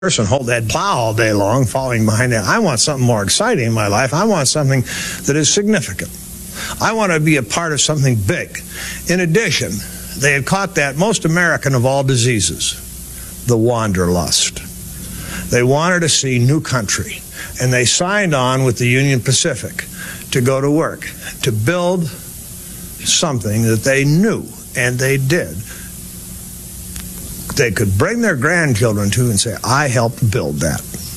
person hold that plow all day long, following behind that. I want something more exciting in my life. I want something that is significant. I want to be a part of something big. In addition, they had caught that most American of all diseases, the wanderlust. They wanted to see new country, and they signed on with the Union Pacific to go to work, to build something that they knew, and they did, they could bring their grandchildren to and say, I helped build that.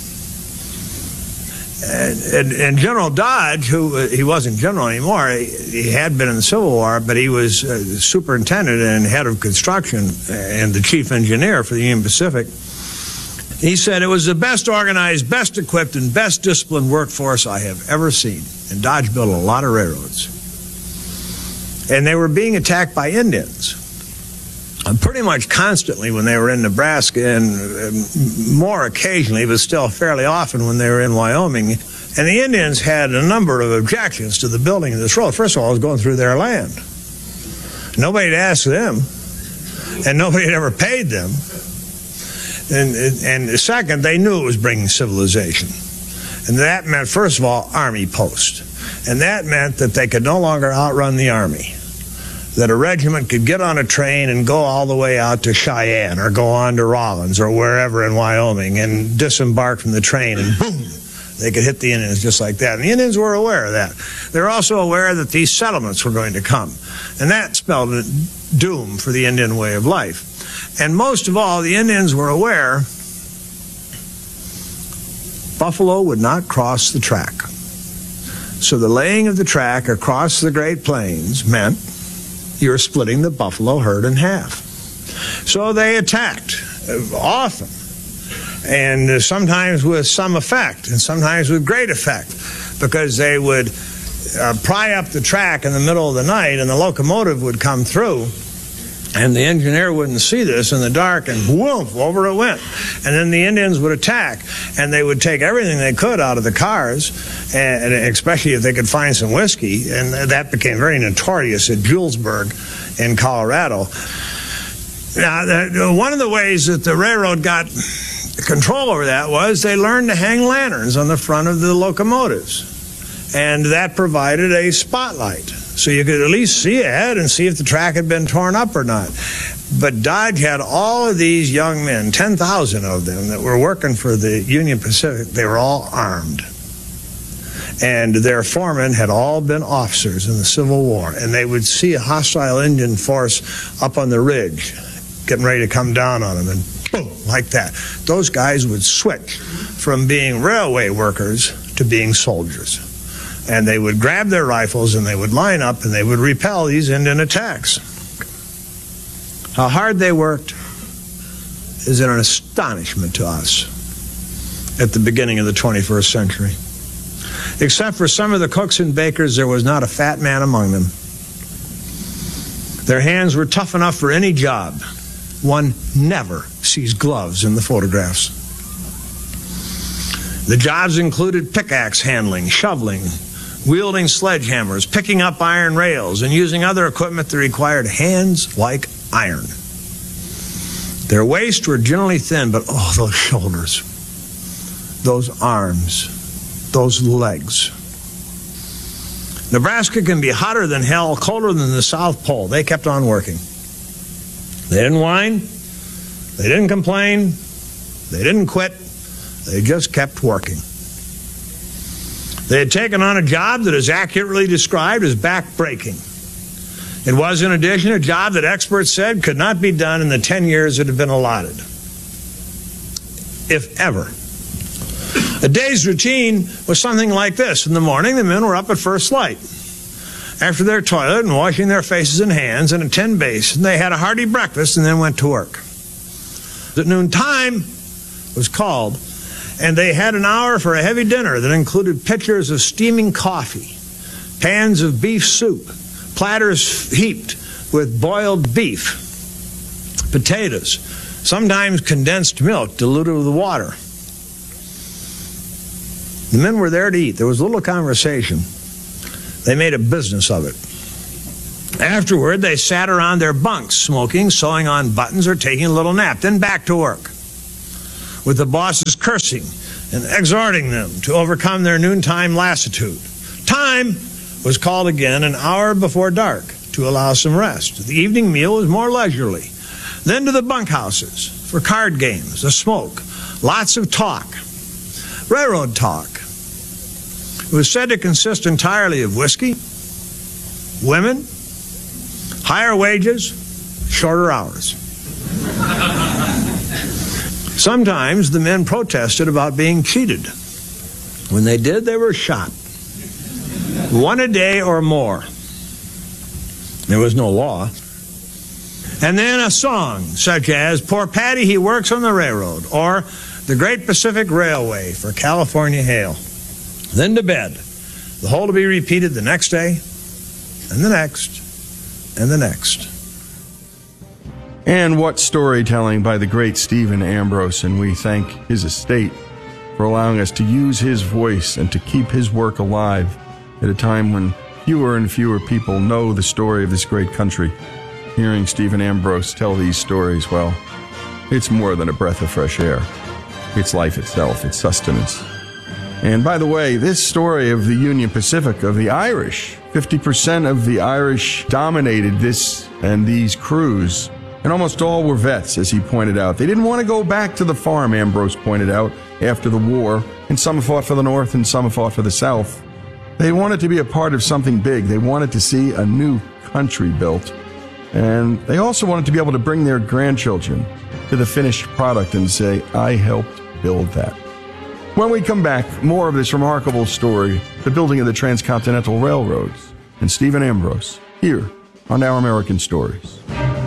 And General Dodge, who he wasn't general anymore, he had been in the Civil War, but he was superintendent and head of construction and the chief engineer for the Union Pacific. He said, it was the best organized, best equipped, and best disciplined workforce I have ever seen. And Dodge built a lot of railroads. And they were being attacked by Indians pretty much constantly when they were in Nebraska, and more occasionally, but still fairly often when they were in Wyoming. And the Indians had a number of objections to the building of this road. First of all, it was going through their land. Nobody had asked them, and nobody had ever paid them. And second, they knew it was bringing civilization. And that meant, first of all, army post. And that meant that they could no longer outrun the army. That a regiment could get on a train and go all the way out to Cheyenne or go on to Rollins or wherever in Wyoming and disembark from the train, and boom, they could hit the Indians just like that. And the Indians were aware of that. They were also aware that these settlements were going to come. And that spelled doom for the Indian way of life. And most of all, the Indians were aware buffalo would not cross the track. So the laying of the track across the Great Plains meant you're splitting the buffalo herd in half. So they attacked often, and sometimes with some effect, and sometimes with great effect, because they would pry up the track in the middle of the night, and the locomotive would come through, and the engineer wouldn't see this in the dark, and whoomp, over it went. And then the Indians would attack, and they would take everything they could out of the cars, and especially if they could find some whiskey, and that became very notorious at Julesburg in Colorado. Now, one of the ways that the railroad got control over that was they learned to hang lanterns on the front of the locomotives, and that provided a spotlight. So you could at least see ahead and see if the track had been torn up or not. But Dodge had all of these young men, 10,000 of them, that were working for the Union Pacific. They were all armed. And their foremen had all been officers in the Civil War. And they would see a hostile Indian force up on the ridge, getting ready to come down on them, and boom, like that. Those guys would switch from being railway workers to being soldiers. And they would grab their rifles and they would line up and they would repel these Indian attacks. How hard they worked is an astonishment to us at the beginning of the 21st century. Except for some of the cooks and bakers, there was not a fat man among them. Their hands were tough enough for any job. One never sees gloves in the photographs. The jobs included pickaxe handling, shoveling, wielding sledgehammers, picking up iron rails, and using other equipment that required hands like iron. Their waists were generally thin, but oh, those shoulders, those arms, those legs. Nebraska can be hotter than hell, colder than the South Pole. They kept on working. They didn't whine. They didn't complain. They didn't quit. They just kept working. They had taken on a job that is accurately described as back-breaking. It was, in addition, a job that experts said could not be done in the 10 years that had been allotted, if ever. A day's routine was something like this. In the morning, the men were up at first light. After their toilet and washing their faces and hands in a tin basin, they had a hearty breakfast and then went to work. At noon, time was called, and they had an hour for a heavy dinner that included pitchers of steaming coffee, pans of beef soup, platters heaped with boiled beef, potatoes, sometimes condensed milk diluted with water. The men were there to eat. There was little conversation. They made a business of it. Afterward, they sat around their bunks, smoking, sewing on buttons, or taking a little nap, then back to work. with the bosses cursing and exhorting them to overcome their noontime lassitude. Time was called again an hour before dark to allow some rest. The evening meal was more leisurely. Then to the bunkhouses for card games, a smoke, lots of talk, railroad talk. It was said to consist entirely of whiskey, women, higher wages, shorter hours. Sometimes the men protested about being cheated. When they did, they were shot. One a day or more. There was no law. And then a song such as "Poor Paddy, He Works on the Railroad," or "The Great Pacific Railway" for California Hail. Then to bed. The whole to be repeated the next day, and the next, and the next. And what storytelling by the great Stephen Ambrose, and we thank his estate for allowing us to use his voice and to keep his work alive at a time when fewer and fewer people know the story of this great country. Hearing Stephen Ambrose tell these stories, well, it's more than a breath of fresh air. It's life itself, it's sustenance. And by the way, this story of the Union Pacific, of the Irish, 50% of the Irish dominated this and these crews, and almost all were vets, as he pointed out. They didn't want to go back to the farm, Ambrose pointed out, after the war, and some fought for the North and some fought for the South. They wanted to be a part of something big. They wanted to see a new country built. And they also wanted to be able to bring their grandchildren to the finished product and say, I helped build that. When we come back, more of this remarkable story, the building of the transcontinental railroads, and Stephen Ambrose, here on Our American Stories.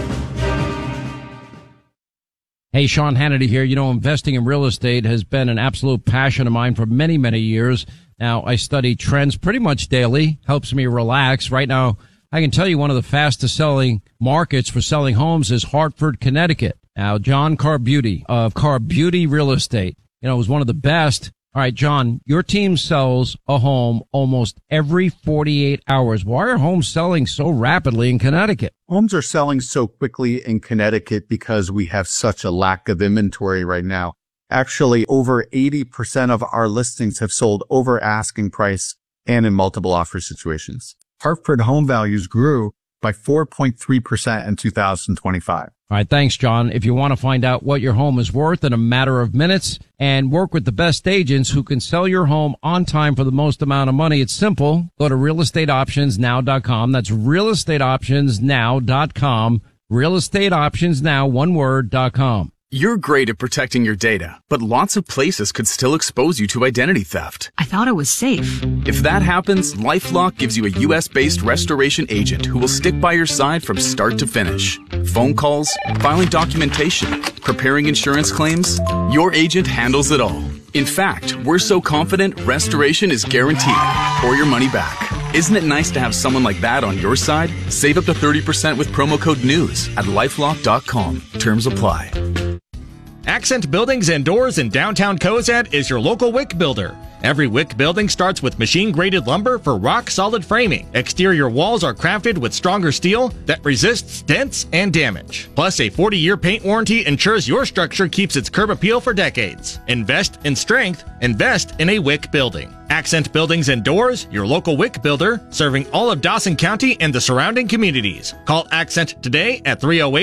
Hey, Sean Hannity here. You know, investing in real estate has been an absolute passion of mine for many, many years. Now, I study trends pretty much daily, helps me relax. Right now, I can tell you one of the fastest selling markets for selling homes is Hartford, Connecticut. Now, John Carbuty of Carbuty Real Estate, you know, was one of the best. All right, John, your team sells a home almost every 48 hours. Why are homes selling so rapidly in Connecticut? Homes are selling so quickly in Connecticut because we have such a lack of inventory right now. Actually, over 80% of our listings have sold over asking price and in multiple offer situations. Hartford home values grew by 4.3% in 2025. All right, thanks, John. If you want to find out what your home is worth in a matter of minutes and work with the best agents who can sell your home on time for the most amount of money, it's simple. Go to realestateoptionsnow.com. That's realestateoptionsnow.com. Realestateoptionsnow, one word.com. You're great at protecting your data, but lots of places could still expose you to identity theft. I thought it was safe. If that happens, LifeLock gives you a U.S.-based restoration agent who will stick by your side from start to finish. Phone calls, filing documentation, preparing insurance claims, your agent handles it all. In fact, we're so confident restoration is guaranteed or your money back. Isn't it nice to have someone like that on your side? Save up to 30% with promo code NEWS at LifeLock.com. Terms apply. Accent Buildings and Doors in downtown Cozad is your local WIC builder. Every WIC building starts with machine-graded lumber for rock-solid framing. Exterior walls are crafted with stronger steel that resists dents and damage. Plus, a 40-year paint warranty ensures your structure keeps its curb appeal for decades. Invest in strength. Invest in a WIC building. Accent Buildings and Doors, your local WIC builder, serving all of Dawson County and the surrounding communities. Call Accent today at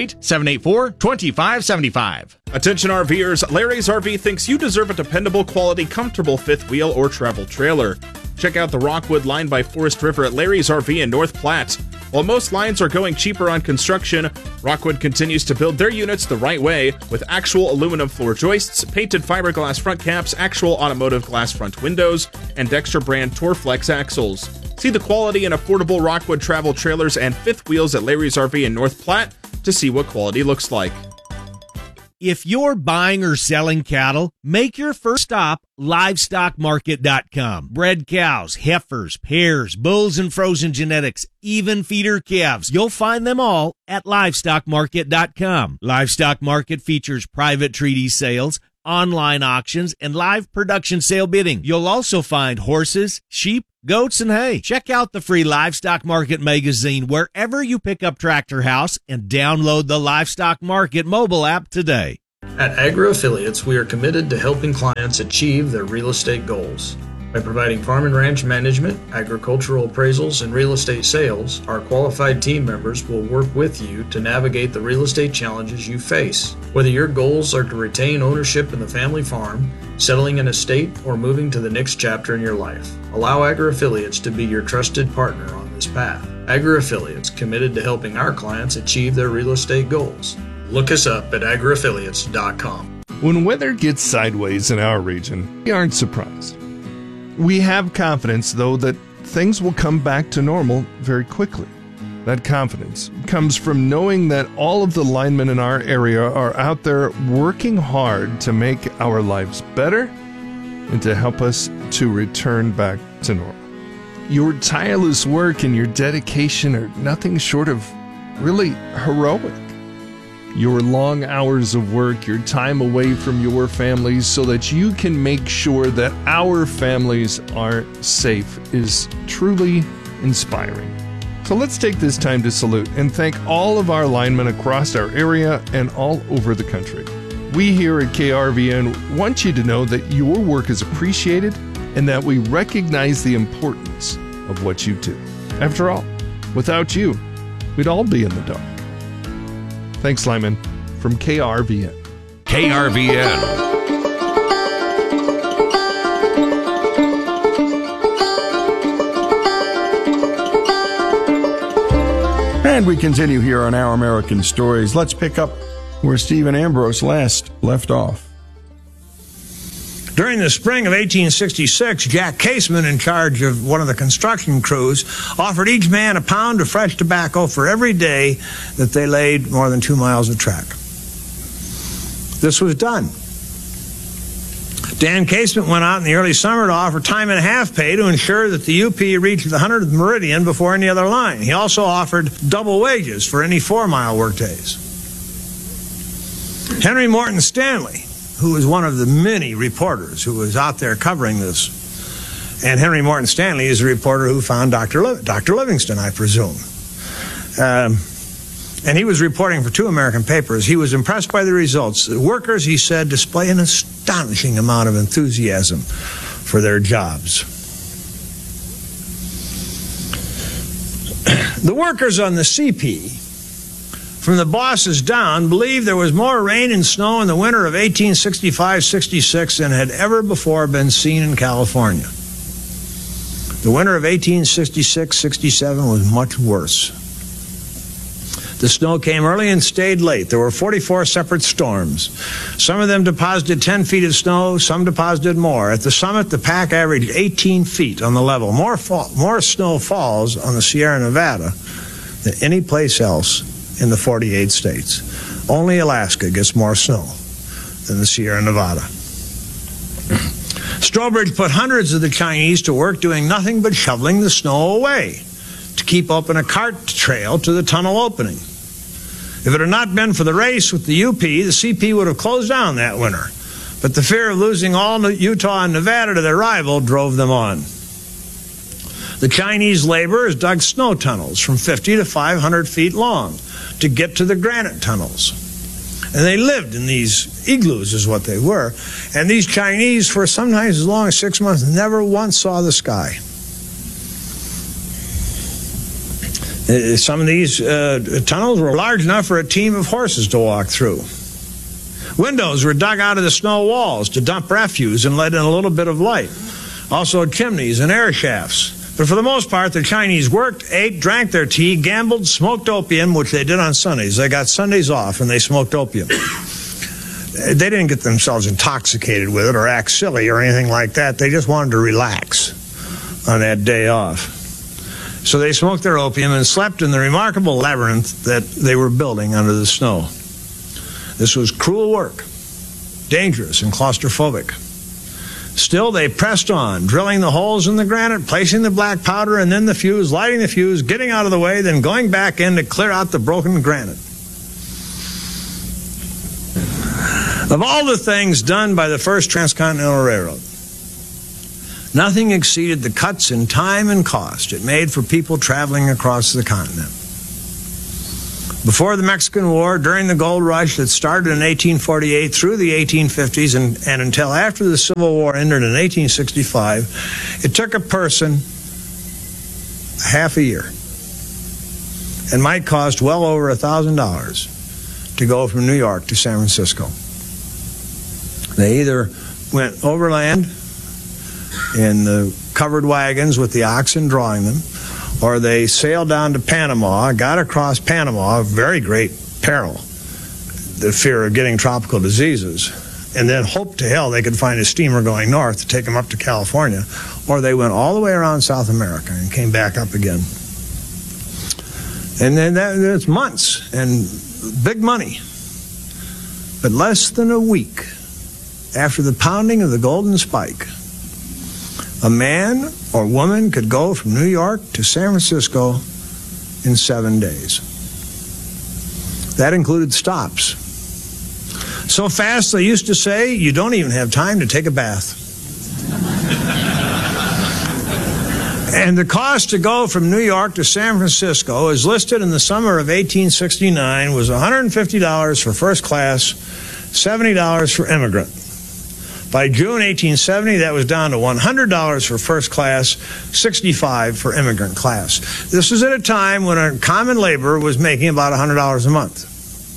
308-784-2575. Attention RVers, Larry's RV thinks you deserve a dependable, quality, comfortable fifth wheel or travel trailer. Check out the Rockwood line by Forest River at Larry's RV in North Platte. While most lines are going cheaper on construction, Rockwood continues to build their units the right way with actual aluminum floor joists, painted fiberglass front caps, actual automotive glass front windows, and Dexter brand Torflex axles. See the quality and affordable Rockwood travel trailers and fifth wheels at Larry's RV in North Platte to see what quality looks like. If you're buying or selling cattle, make your first stop livestockmarket.com. Bred cows, heifers, pairs, bulls, and frozen genetics, even feeder calves. You'll find them all at livestockmarket.com. Livestock Market features private treaty sales, online auctions, and live production sale bidding. You'll also find horses, sheep, goats, and hay. Check out the free Livestock Market magazine wherever you pick up Tractor House and download the Livestock Market mobile app today. At Agri Affiliates, we are committed to helping clients achieve their real estate goals. By providing farm and ranch management, agricultural appraisals, and real estate sales, our qualified team members will work with you to navigate the real estate challenges you face. Whether your goals are to retain ownership in the family farm, settling an estate, or moving to the next chapter in your life, allow Agri Affiliates to be your trusted partner on this path. Agri Affiliates, committed to helping our clients achieve their real estate goals. Look us up at agriaffiliates.com. When weather gets sideways in our region, we aren't surprised. We have confidence, though, that things will come back to normal very quickly. That confidence comes from knowing that all of the linemen in our area are out there working hard to make our lives better and to help us to return back to normal. Your tireless work and your dedication are nothing short of really heroic. Your long hours of work, your time away from your families so that you can make sure that our families are safe is truly inspiring. So let's take this time to salute and thank all of our linemen across our area and all over the country. We here at KRVN want you to know that your work is appreciated and that we recognize the importance of what you do. After all, without you, we'd all be in the dark. Thanks, Lyman, from KRVN. KRVN. And we continue here on Our American Stories. Let's pick up where Stephen Ambrose last left off. During the spring of 1866, Jack Caseman, in charge of one of the construction crews, offered each man a pound of fresh tobacco for every day that they laid more than 2 miles of track. This was done. Dan Caseman went out in the early summer to offer time and a half pay to ensure that the UP reached the 100th meridian before any other line. He also offered double wages for any 4-mile workdays. Henry Morton Stanley, who was one of the many reporters who was out there covering this. And Henry Morton Stanley is the reporter who found Dr. Livingston, I presume. And he was reporting for 2 American papers. He was impressed by the results. The workers, he said, display an astonishing amount of enthusiasm for their jobs. The workers on the CP, from the bosses down, believed there was more rain and snow in the winter of 1865-66 than had ever before been seen in California. The winter of 1866-67 was much worse. The snow came early and stayed late. There were 44 separate storms. Some of them deposited 10 feet of snow, some deposited more. At the summit, the pack averaged 18 feet on the level. More snow falls on the Sierra Nevada than any place else in the 48 states. Only Alaska gets more snow than the Sierra Nevada. Strobridge put hundreds of the Chinese to work doing nothing but shoveling the snow away to keep open a cart trail to the tunnel opening. If it had not been for the race with the UP, the CP would have closed down that winter. But the fear of losing all Utah and Nevada to their rival drove them on. The Chinese laborers dug snow tunnels from 50 to 500 feet long to get to the granite tunnels. And they lived in these igloos, is what they were. And these Chinese, for sometimes as long as 6 months, never once saw the sky. Some of these tunnels were large enough for a team of horses to walk through. Windows were dug out of the snow walls to dump refuse and let in a little bit of light. Also chimneys and air shafts. But for the most part, the Chinese worked, ate, drank their tea, gambled, smoked opium, which they did on Sundays. They got Sundays off and they smoked opium. They didn't get themselves intoxicated with it or act silly or anything like that. They just wanted to relax on that day off. So they smoked their opium and slept in the remarkable labyrinth that they were building under the snow. This was cruel work, dangerous and claustrophobic. Still, they pressed on, drilling the holes in the granite, placing the black powder and then the fuse, lighting the fuse, getting out of the way, then going back in to clear out the broken granite. Of all the things done by the first Transcontinental Railroad, nothing exceeded the cuts in time and cost it made for people traveling across the continent. Before the Mexican War, during the gold rush that started in 1848 through the 1850s and until after the Civil War ended in 1865, it took a person half a year and might cost well over $1,000 to go from New York to San Francisco. They either went overland in the covered wagons with the oxen drawing them, or they sailed down to Panama, got across Panama, very great peril, the fear of getting tropical diseases, and then hoped to hell they could find a steamer going north to take them up to California, or they went all the way around South America and came back up again. And then that's months and big money. But less than a week after the pounding of the Golden Spike, a man or woman could go from New York to San Francisco in 7 days. That included stops. So fast, they used to say, you don't even have time to take a bath. And the cost to go from New York to San Francisco, as listed in the summer of 1869, was $150 for first class, $70 for immigrant. By June 1870, that was down to $100 for first class, $65 for immigrant class. This was at a time when a common laborer was making about $100 a month.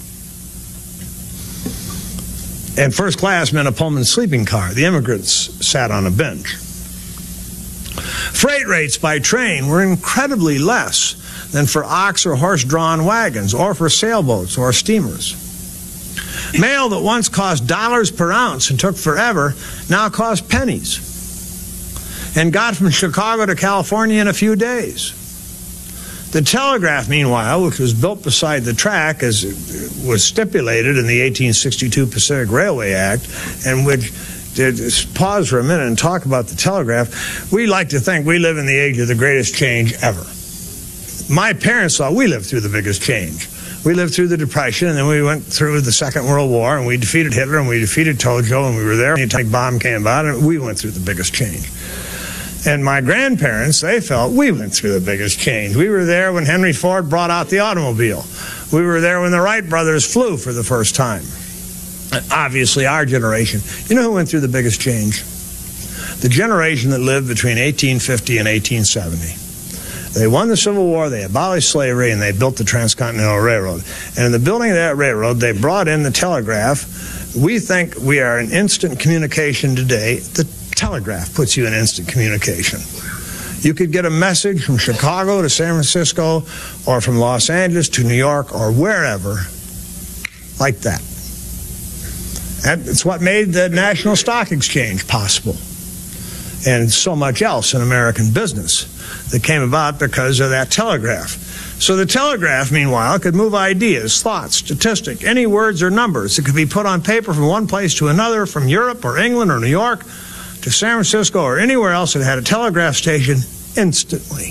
And first class meant a Pullman sleeping car. The immigrants sat on a bench. Freight rates by train were incredibly less than for ox or horse-drawn wagons, or for sailboats or steamers. Mail that once cost dollars per ounce and took forever now cost pennies, and got from Chicago to California in a few days. The telegraph, meanwhile, which was built beside the track as it was stipulated in the 1862 Pacific Railway Act, and which, just pause for a minute and talk about the telegraph, we like to think we live in the age of the greatest change ever. My parents thought we lived through the biggest change. We lived through the Depression, and then we went through the Second World War, and we defeated Hitler, and we defeated Tojo, and we were there when the atomic bomb came about, and we went through the biggest change. And my grandparents, they felt we went through the biggest change. We were there when Henry Ford brought out the automobile. We were there when the Wright brothers flew for the first time. And obviously, our generation, you know who went through the biggest change? The generation that lived between 1850 and 1870. They won the Civil War, they abolished slavery, and they built the Transcontinental Railroad. And in the building of that railroad, they brought in the telegraph. We think we are in instant communication today. The telegraph puts you in instant communication. You could get a message from Chicago to San Francisco, or from Los Angeles to New York, or wherever, like that. And it's what made the National Stock Exchange possible, and so much else in American business that came about because of that telegraph. So the telegraph, meanwhile, could move ideas, thoughts, statistics, any words or numbers. It could be put on paper from one place to another, from Europe or England or New York to San Francisco or anywhere else that had a telegraph station, instantly.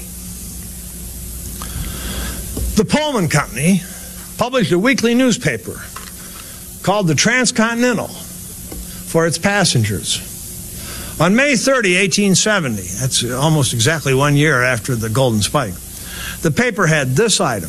The Pullman Company published a weekly newspaper called the Transcontinental for its passengers. On May 30, 1870, that's almost exactly 1 year after the Golden Spike, the paper had this item.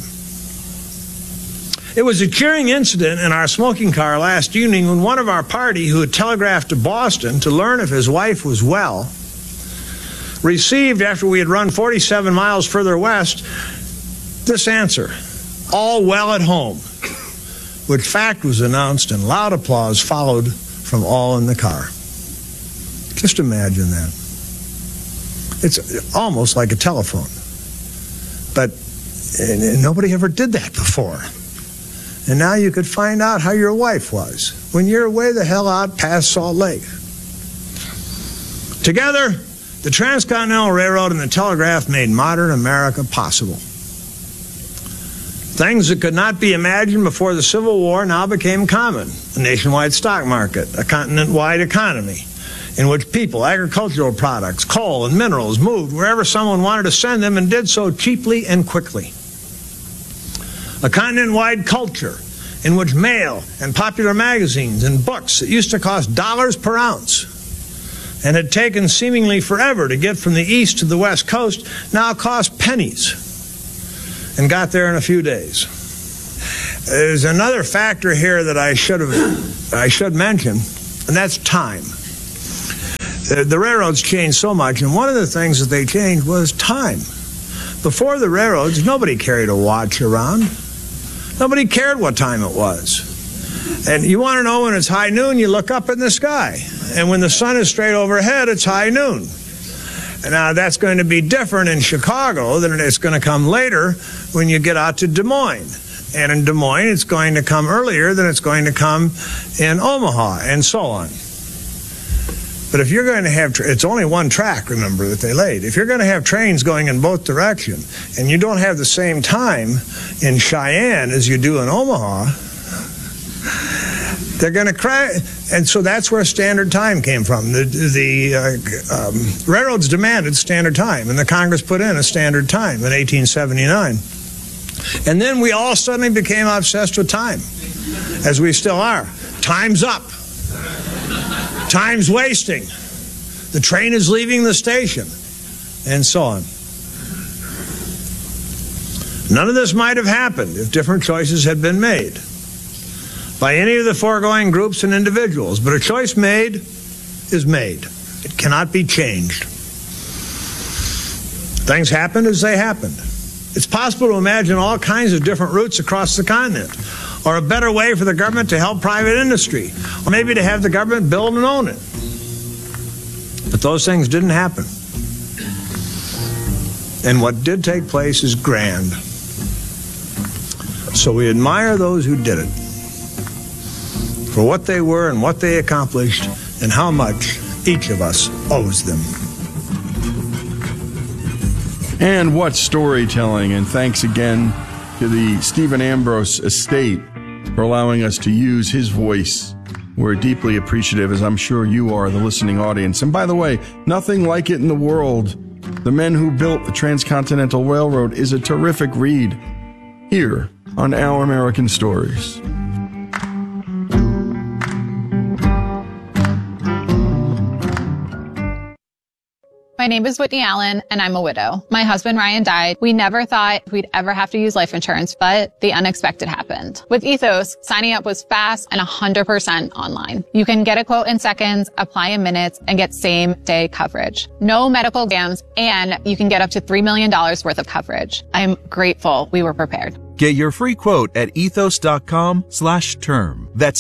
It was a cheering incident in our smoking car last evening when one of our party, who had telegraphed to Boston to learn if his wife was well, received, after we had run 47 miles further west, this answer: all well at home, which fact was announced and loud applause followed from all in the car. Just imagine that. It's almost like a telephone. But nobody ever did that before. And now you could find out how your wife was when you're way the hell out past Salt Lake. Together, the Transcontinental Railroad and the telegraph made modern America possible. Things that could not be imagined before the Civil War now became common. A nationwide stock market, a continent-wide economy, in which people, agricultural products, coal, and minerals moved wherever someone wanted to send them, and did so cheaply and quickly. A continent-wide culture in which mail and popular magazines and books that used to cost dollars per ounce and had taken seemingly forever to get from the east to the west coast now cost pennies and got there in a few days. There's another factor here that I should mention, and that's time. The railroads changed so much, and one of the things that they changed was time. Before the railroads, nobody carried a watch around. Nobody cared what time it was. And you want to know when it's high noon, you look up in the sky. And when the sun is straight overhead, it's high noon. And now that's going to be different in Chicago than it's going to come later when you get out to Des Moines. And in Des Moines, it's going to come earlier than it's going to come in Omaha, and so on. But if you're going to have, it's only one track, remember, that they laid. If you're going to have trains going in both directions, and you don't have the same time in Cheyenne as you do in Omaha, they're going to crash. And so that's where standard time came from. The railroads demanded standard time, and the Congress put in a standard time in 1879. And then we all suddenly became obsessed with time, as we still are. Time's up. Time's wasting. The train is leaving the station, and so on. None of this might have happened if different choices had been made by any of the foregoing groups and individuals. But a choice made is made. It cannot be changed. Things happened as they happened. It's possible to imagine all kinds of different routes across the continent, or a better way for the government to help private industry, or maybe to have the government build and own it. But those things didn't happen. And what did take place is grand. So we admire those who did it for what they were and what they accomplished and how much each of us owes them. And what storytelling, and thanks again to the Stephen Ambrose estate for allowing us to use his voice. We're deeply appreciative, as I'm sure you are, the listening audience. And by the way, nothing like it in the world. The Men Who Built the Transcontinental Railroad is a terrific read here on Our American Stories. My name is Whitney Allen, and I'm a widow. My husband, Ryan, died. We never thought we'd ever have to use life insurance, but the unexpected happened. With Ethos, signing up was fast and 100% online. You can get a quote in seconds, apply in minutes, and get same-day coverage. No medical exams, and you can get up to $3 million worth of coverage. I'm grateful we were prepared. Get your free quote at ethos.com/term. That's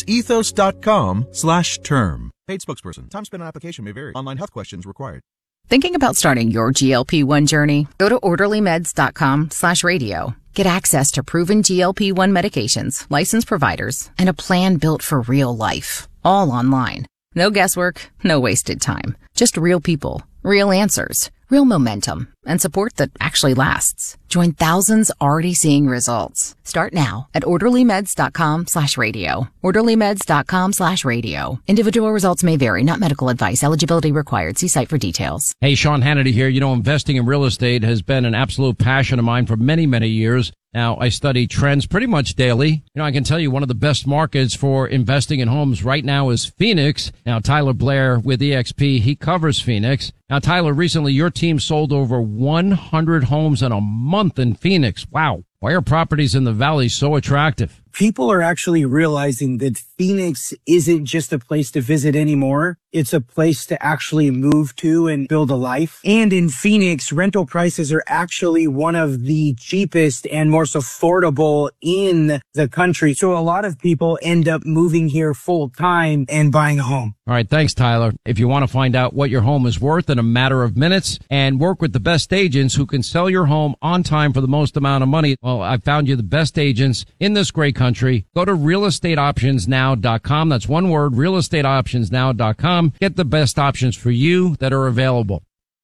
ethos.com/term. Paid spokesperson. Time spent on application may vary. Online health questions required. Thinking about starting your GLP-1 journey? Go to orderlymeds.com/radio. Get access to proven GLP-1 medications, licensed providers, and a plan built for real life. All online. No guesswork, no wasted time. Just real people, real answers, real momentum, and support that actually lasts. Join thousands already seeing results. Start now at orderlymeds.com/radio. orderlymeds.com/radio. Individual results may vary, not medical advice. Eligibility required. See site for details. Hey, Sean Hannity here. You know, investing in real estate has been an absolute passion of mine for many, many years. Now, I study trends pretty much daily. You know, I can tell you one of the best markets for investing in homes right now is Phoenix. Now, Tyler Blair with EXP, he covers Phoenix. Now, Tyler, recently your team sold over 100 homes in a month in Phoenix. Wow. Why are properties in the valley so attractive? People are actually realizing that Phoenix isn't just a place to visit anymore. It's a place to actually move to and build a life. And in Phoenix, rental prices are actually one of the cheapest and most affordable in the country. So a lot of people end up moving here full time and buying a home. All right. Thanks, Tyler. If you want to find out what your home is worth in a matter of minutes and work with the best agents who can sell your home on time for the most amount of money, well, I found you the best agents in this great country. Go to realestateoptionsnow.com. That's one word, realestateoptionsnow.com. Get the best options for you that are available.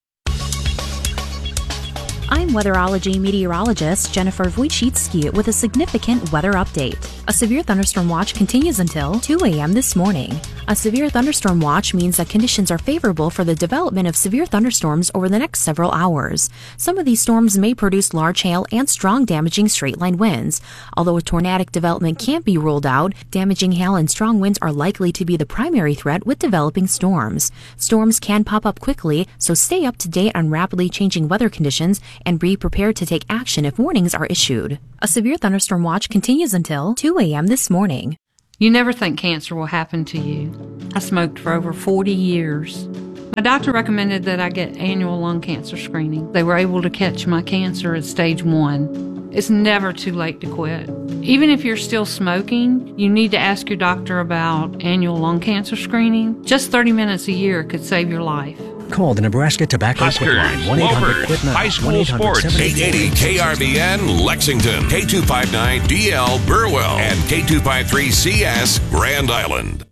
I'm weatherology meteorologist Jennifer Wojcicki with a significant weather update. A severe thunderstorm watch continues until 2 a.m. this morning. A severe thunderstorm watch means that conditions are favorable for the development of severe thunderstorms over the next several hours. Some of these storms may produce large hail and strong damaging straight-line winds. Although a tornadic development can't be ruled out, damaging hail and strong winds are likely to be the primary threat with developing storms. Storms can pop up quickly, so stay up to date on rapidly changing weather conditions and be prepared to take action if warnings are issued. A severe thunderstorm watch continues until 2 a.m. this morning. You never think cancer will happen to you. I smoked for over 40 years. My doctor recommended that I get annual lung cancer screening. They were able to catch my cancer at stage 1. It's never too late to quit. Even if you're still smoking, you need to ask your doctor about annual lung cancer screening. Just 30 minutes a year could save your life. Call the Nebraska Tobacco Quit Line, 1-800-QUIT-NOW. High school sports. 880 KRBN, Lexington, K259DL, Burwell, and K253CS, Grand Island.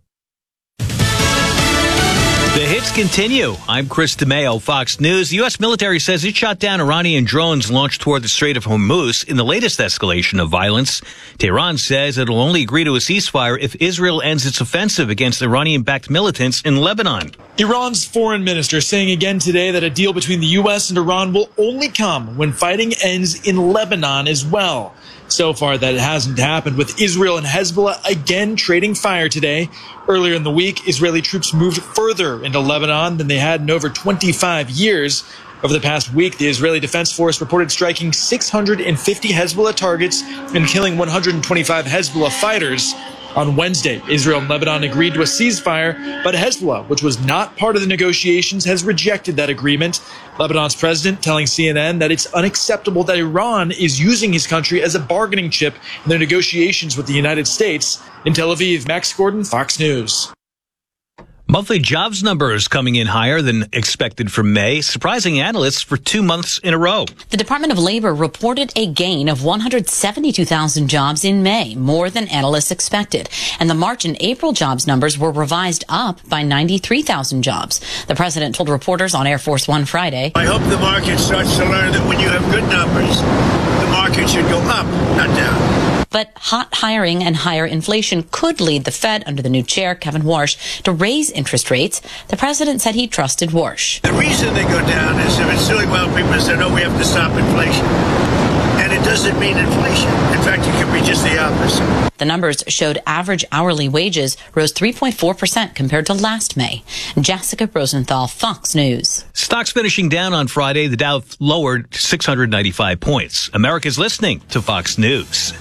The hits continue. I'm Chris DeMeo, Fox News. The U.S. military says it shot down Iranian drones launched toward the Strait of Hormuz in the latest escalation of violence. Tehran says it will only agree to a ceasefire if Israel ends its offensive against Iranian-backed militants in Lebanon. Iran's foreign minister saying again today that a deal between the U.S. and Iran will only come when fighting ends in Lebanon as well. So far, that hasn't happened, with Israel and Hezbollah again trading fire today. Earlier in the week, Israeli troops moved further into Lebanon than they had in over 25 years. Over the past week, the Israeli Defense Force reported striking 650 Hezbollah targets and killing 125 Hezbollah fighters. On Wednesday, Israel and Lebanon agreed to a ceasefire, but Hezbollah, which was not part of the negotiations, has rejected that agreement. Lebanon's president telling CNN that it's unacceptable that Iran is using his country as a bargaining chip in their negotiations with the United States. In Tel Aviv, Max Gordon, Fox News. Monthly jobs numbers coming in higher than expected for May, surprising analysts for 2 months in a row. The Department of Labor reported a gain of 172,000 jobs in May, more than analysts expected. And the March and April jobs numbers were revised up by 93,000 jobs. The president told reporters on Air Force One Friday, I hope the market starts to learn that when you have good numbers, the market should go up, not down. But hot hiring and higher inflation could lead the Fed, under the new chair, Kevin Warsh, to raise interest rates. The president said he trusted Warsh. The reason they go down is if it's doing well, people say, no, we have to stop inflation. And it doesn't mean inflation. In fact, it could be just the opposite. The numbers showed average hourly wages rose 3.4% compared to last May. Jessica Rosenthal, Fox News. Stocks finishing down on Friday. The Dow lowered 695 points. America's listening to Fox News.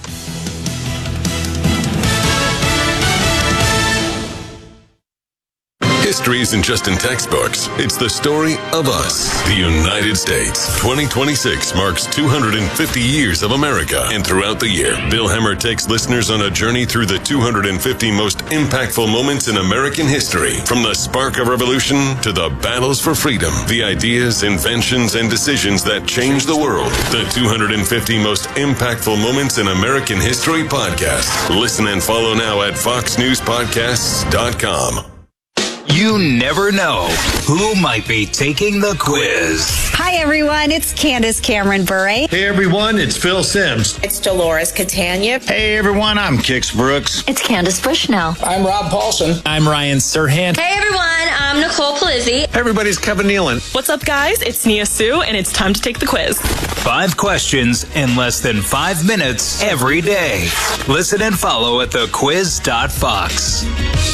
History isn't just in textbooks. It's the story of us, the United States. 2026 marks 250 years of America. And throughout the year, Bill Hemmer takes listeners on a journey through the 250 most impactful moments in American history. From the spark of revolution to the battles for freedom, the ideas, inventions, and decisions that changed the world. The 250 most impactful moments in American history podcast. Listen and follow now at foxnewspodcasts.com. You never know who might be taking the quiz. Hi, everyone. It's Candace Cameron Bure. Hey, everyone. It's Phil Sims. It's Dolores Catania. Hey, everyone. I'm Kix Brooks. It's Candace Bushnell. I'm Rob Paulson. I'm Ryan Serhant. Hey, everyone. I'm Nicole Palizzi. Hey, everybody. It's Kevin Nealon. What's up, guys? It's Nia Sue, and it's time to take the quiz. 5 questions in less than 5 minutes every day. Listen and follow at thequiz.fox.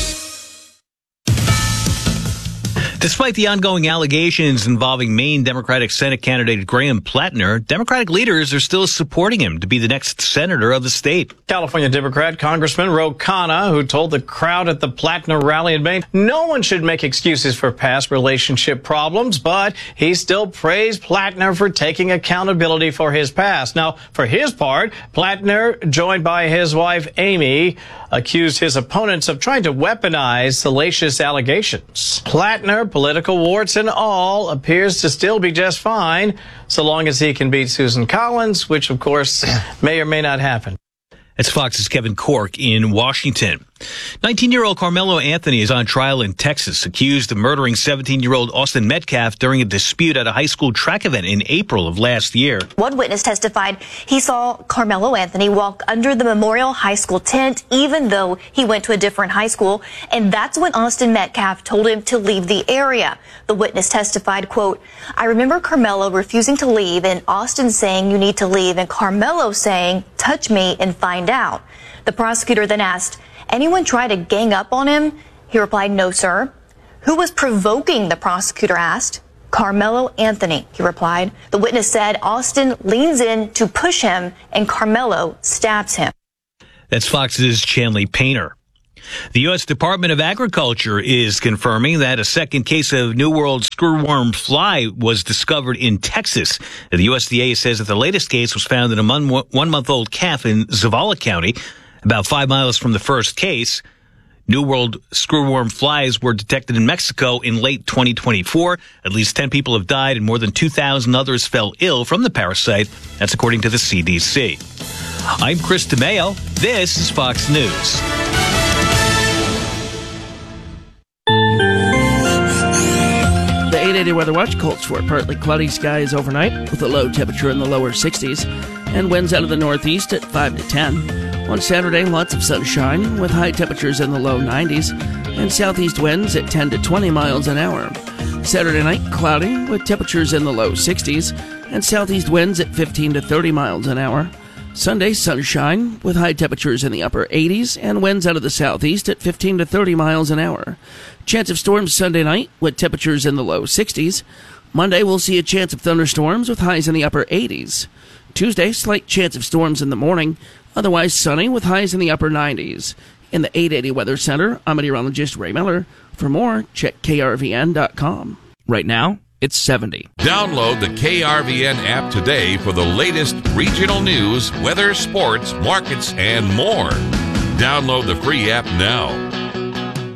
Despite the ongoing allegations involving Maine Democratic Senate candidate Graham Plattner, Democratic leaders are still supporting him to be the next senator of the state. California Democrat Congressman Ro Khanna, who told the crowd at the Plattner rally in Maine, no one should make excuses for past relationship problems, but he still praised Plattner for taking accountability for his past. Now, for his part, Plattner, joined by his wife Amy, accused his opponents of trying to weaponize salacious allegations. Plattner, political warts and all, appears to still be just fine, so long as he can beat Susan Collins, which, of course, may or may not happen. It's Fox's Kevin Corke in Washington. 19-year-old Carmelo Anthony is on trial in Texas, accused of murdering 17-year-old Austin Metcalf during a dispute at a high school track event in April of last year. One witness testified he saw Carmelo Anthony walk under the Memorial High School tent, even though he went to a different high school, and that's when Austin Metcalf told him to leave the area. The witness testified, quote, I remember Carmelo refusing to leave and Austin saying you need to leave and Carmelo saying, touch me and find out. The prosecutor then asked, anyone try to gang up on him? He replied, no, sir. Who was provoking, the prosecutor asked. Carmelo Anthony, he replied. The witness said Austin leans in to push him and Carmelo stabs him. That's Fox's Chanley Painter. The U.S. Department of Agriculture is confirming that a second case of New World screwworm fly was discovered in Texas. The USDA says that the latest case was found in a 1-month-old calf in Zavala County, about 5 miles from the first case. New World screwworm flies were detected in Mexico in late 2024. At least 10 people have died and more than 2,000 others fell ill from the parasite. That's according to the CDC. I'm Chris DeMeo. This is Fox News. The 880 Weather Watch calls for partly cloudy skies overnight with a low temperature in the lower 60s and winds out of the northeast at 5 to 10. On Saturday, lots of sunshine with high temperatures in the low 90s and southeast winds at 10 to 20 miles an hour. Saturday night, cloudy with temperatures in the low 60s and southeast winds at 15 to 30 miles an hour. Sunday, sunshine with high temperatures in the upper 80s and winds out of the southeast at 15 to 30 miles an hour. Chance of storms Sunday night with temperatures in the low 60s. Monday, we'll see a chance of thunderstorms with highs in the upper 80s. Tuesday, slight chance of storms in the morning, otherwise sunny with highs in the upper 90s. In the 880 Weather Center, I'm meteorologist Ray Miller. For more, check krvn.com. Right now, it's 70. Download the KRVN app today for the latest regional news, weather, sports, markets, and more. Download the free app now.